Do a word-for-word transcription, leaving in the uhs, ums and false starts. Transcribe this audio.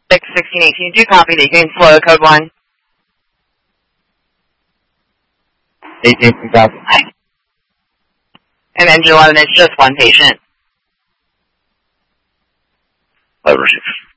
six sixteen eighteen. Do copy that. You can Florida code one. eighteen two thousand. And engine eleven, it's just one patient. Over six.